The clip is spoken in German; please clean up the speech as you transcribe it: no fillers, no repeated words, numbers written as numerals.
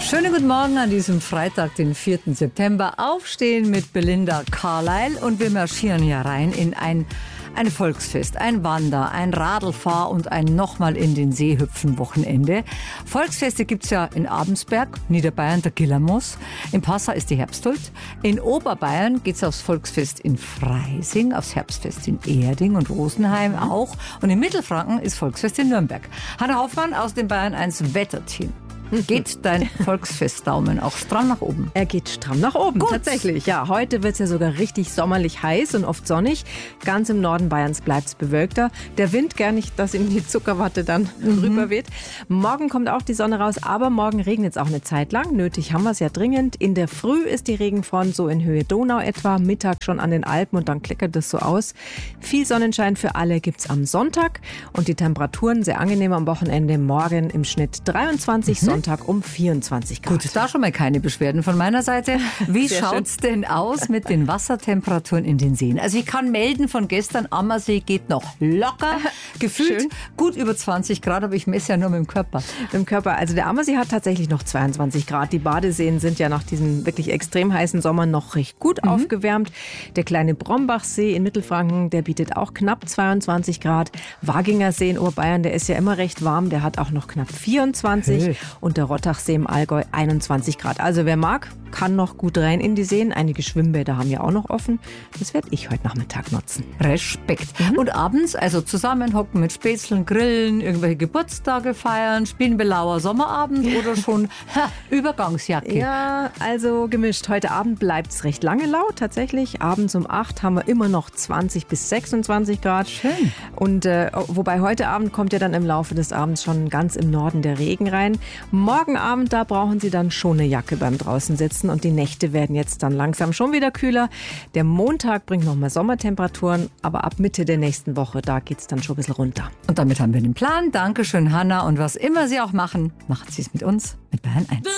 Schönen guten Morgen an diesem Freitag, den 4. September. Aufstehen mit Belinda Carlisle und wir marschieren hier rein in ein Volksfest, ein Wander-, ein Radlfahr- und ein nochmal in den See hüpfen Wochenende. Volksfeste gibt's ja in Abensberg, Niederbayern, der Gillermoos. In Passau ist die Herbsthuld. In Oberbayern geht's aufs Volksfest in Freising, aufs Herbstfest in Erding und Rosenheim auch. Und in Mittelfranken ist Volksfest in Nürnberg. Hanna Hoffmann aus dem Bayern 1 Wetterteam. Geht dein Volksfestdaumen auch stramm nach oben? Er geht stramm nach oben, gut. Tatsächlich. Ja, heute wird es ja sogar richtig sommerlich heiß und oft sonnig. Ganz im Norden Bayerns bleibt es bewölkter. Der Wind, gar nicht, dass ihm die Zuckerwatte dann rüberweht. Morgen kommt auch die Sonne raus, aber morgen regnet es auch eine Zeit lang. Nötig haben wir es ja dringend. In der Früh ist die Regenfront so in Höhe Donau etwa, Mittag schon an den Alpen und dann klickert es so aus. Viel Sonnenschein für alle gibt es am Sonntag und die Temperaturen sehr angenehm am Wochenende. Morgen im Schnitt 23, Sonntag um 24 Grad. Gut, da schon mal keine Beschwerden von meiner Seite. Wie schaut's denn aus mit den Wassertemperaturen in den Seen? Also ich kann melden von gestern, Ammersee geht noch locker, gefühlt schön. Gut über 20 Grad, aber ich messe ja nur mit dem Körper. Mit dem Körper, also der Ammersee hat tatsächlich noch 22 Grad. Die Badeseen sind ja nach diesem wirklich extrem heißen Sommer noch recht gut aufgewärmt. Der kleine Brombachsee in Mittelfranken, der bietet auch knapp 22 Grad. Waginger See in Oberbayern, der ist ja immer recht warm, der hat auch noch knapp 24. Okay. Und der Rottachsee im Allgäu 21 Grad. Also wer mag, kann noch gut rein in die Seen. Einige Schwimmbäder haben ja auch noch offen. Das werde ich heute Nachmittag nutzen. Respekt. Und abends, also zusammenhocken mit Spätzlen, grillen, irgendwelche Geburtstage feiern, spielen Belauer Sommerabend oder schon Übergangsjacke? Ja, also gemischt. Heute Abend bleibt es recht lange laut. Tatsächlich, abends um 8 haben wir immer noch 20 bis 26 Grad. Schön. Und wobei heute Abend kommt ja dann im Laufe des Abends schon ganz im Norden der Regen rein. Morgen Abend, da brauchen Sie dann schon eine Jacke beim draußen sitzen und die Nächte werden jetzt dann langsam schon wieder kühler. Der Montag bringt nochmal Sommertemperaturen, aber ab Mitte der nächsten Woche, da geht es dann schon ein bisschen runter. Und damit haben wir den Plan. Dankeschön, Hanna. Und was immer Sie auch machen, machen Sie es mit uns, mit Bayern 1.